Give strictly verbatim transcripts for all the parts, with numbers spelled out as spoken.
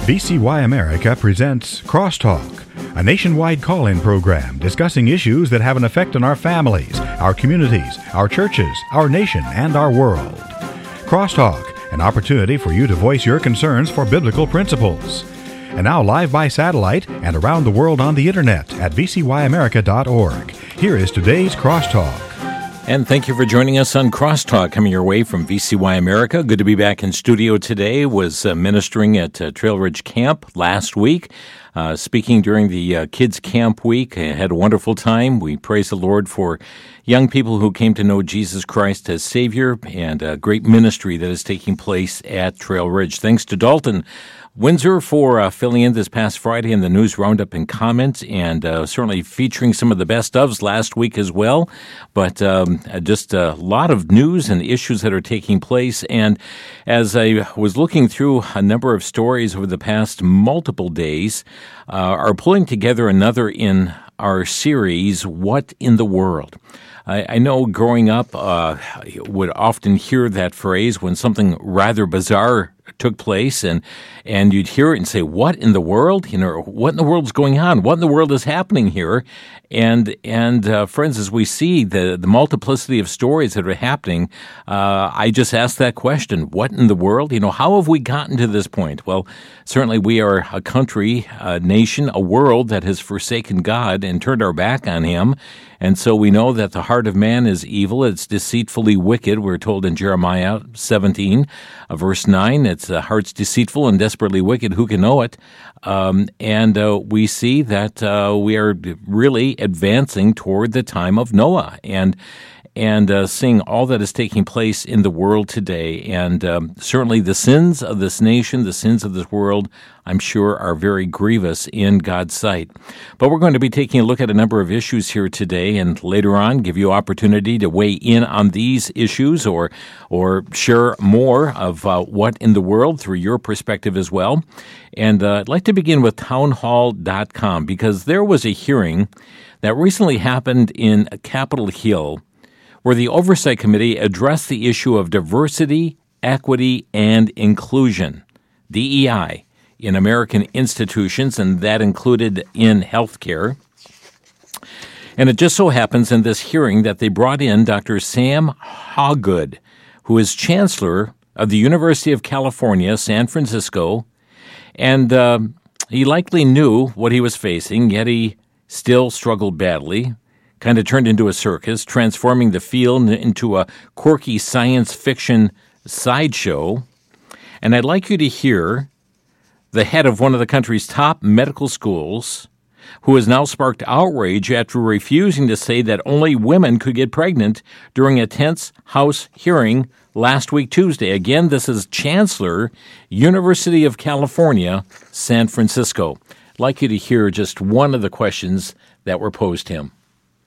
V C Y America presents Crosstalk, a nationwide call-in program discussing issues that have an effect on our families, our communities, our churches, our nation, and our world. Crosstalk, an opportunity for you to voice your concerns for biblical principles. And now live by satellite and around the world on the internet at v c y america dot org. Here is today's Crosstalk. And thank you for joining us on Crosstalk, coming your way from V C Y America. Good to be back in studio today. Was uh, ministering at uh, Trail Ridge Camp last week, uh, speaking during the uh, Kids Camp Week. I had a wonderful time. We praise the Lord for young people who came to know Jesus Christ as Savior, and a great ministry that is taking place at Trail Ridge. Thanks to Dalton Windsor for uh, filling in this past Friday in the News Roundup and comments, and uh, certainly featuring some of the best ofs last week as well. But um, just a lot of news and issues that are taking place. And as I was looking through a number of stories over the past multiple days, uh, are pulling together another in our series, What in the World? I, I know growing up, uh, would often hear that phrase when something rather bizarre took place, and and you'd hear it and say, "What in the world? You know, what in the world is going on? What in the world is happening here?" And and uh, friends, as we see the the multiplicity of stories that are happening, uh, I just ask that question: What in the world? You know, how have we gotten to this point? Well, certainly we are a country, a nation, a world that has forsaken God and turned our back on Him. And so we know that the heart of man is evil. It's deceitfully wicked. We're told in Jeremiah seventeen, uh, verse nine, it's the uh, heart's deceitful and desperately wicked. Who can know it? Um, and uh, we see that uh, we are really advancing toward the time of Noah, and and uh, seeing all that is taking place in the world today. And um, certainly the sins of this nation, the sins of this world, I'm sure are very grievous in God's sight. But we're going to be taking a look at a number of issues here today, and later on give you opportunity to weigh in on these issues or or share more of uh, what in the world through your perspective as well. And uh, I'd like to begin with town hall dot com, because there was a hearing that recently happened in Capitol Hill where the Oversight Committee addressed the issue of diversity, equity, and inclusion, D E I, in American institutions, and that included in healthcare. And it just so happens in this hearing that they brought in Doctor Sam Hawgood, who is Chancellor of the University of California, San Francisco, and uh, he likely knew what he was facing, yet he still struggled badly, kind of turned into a circus, transforming the field into a quirky science fiction sideshow. And I'd like you to hear the head of one of the country's top medical schools, who has now sparked outrage after refusing to say that only women could get pregnant during a tense House hearing last week, Tuesday. Again, this is Chancellor, University of California, San Francisco. I'd like you to hear just one of the questions that were posed to him.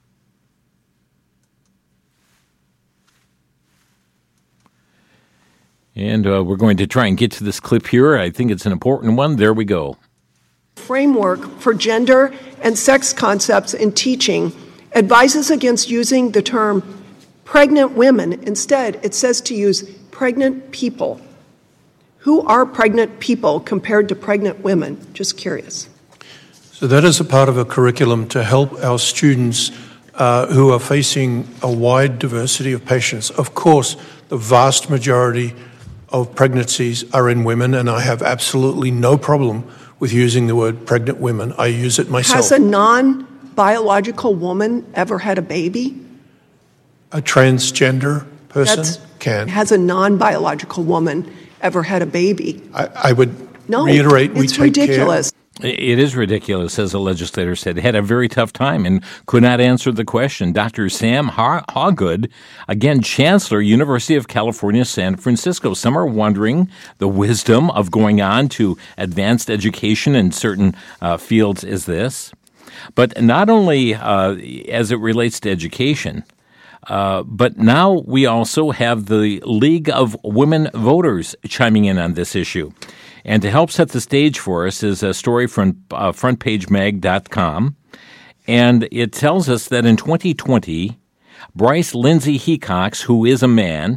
And uh, we're going to try and get to this clip here. I think it's an important one. There we go. Framework for gender and sex concepts in teaching advises against using the term pregnant women. Instead, it says to use pregnant people. Who are pregnant people compared to pregnant women? Just curious. So that is a part of a curriculum to help our students uh, who are facing a wide diversity of patients. Of course, the vast majority of pregnancies are in women, and I have absolutely no problem with using the word pregnant women. I use it myself. Has a non-biological woman ever had a baby? A transgender person That's, can. Has a non-biological woman ever had a baby? I, I would no, reiterate, we it's take ridiculous. care. It is ridiculous, as a legislator said. Had a very tough time and could not answer the question. Doctor Sam Hawgood, again, Chancellor, University of California, San Francisco. Some are wondering the wisdom of going on to advanced education in certain uh, fields as this. But not only uh, as it relates to education, uh, but now we also have the League of Women Voters chiming in on this issue. And to help set the stage for us is a story from uh, front page mag dot com. And it tells us that in twenty twenty, Bryce Lindsay Hecox, who is a man,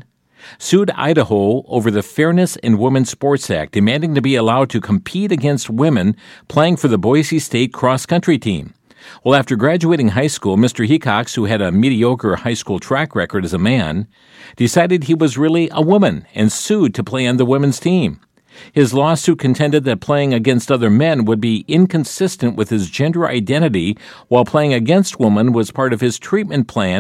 sued Idaho over the Fairness in Women's Sports Act, demanding to be allowed to compete against women playing for the Boise State cross-country team. Well, after graduating high school, Mister Hecox, who had a mediocre high school track record as a man, decided he was really a woman and sued to play on the women's team. His lawsuit contended that playing against other men would be inconsistent with his gender identity, while playing against women was part of his treatment plan